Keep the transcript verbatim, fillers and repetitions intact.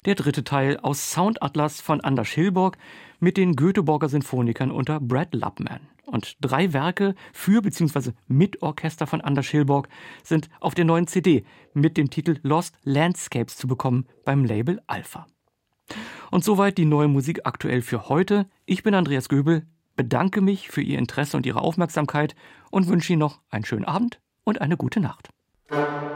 der dritte Teil aus Soundatlas von Anders Hilborg mit den Göteborger Sinfonikern unter Brad Lubman. Und drei Werke für bzw. mit Orchester von Anders Hilborg sind auf der neuen C D mit dem Titel Lost Landscapes zu bekommen beim Label Alpha. Und soweit die neue Musik aktuell für heute. Ich bin Andreas Göbel, bedanke mich für Ihr Interesse und Ihre Aufmerksamkeit und wünsche Ihnen noch einen schönen Abend und eine gute Nacht.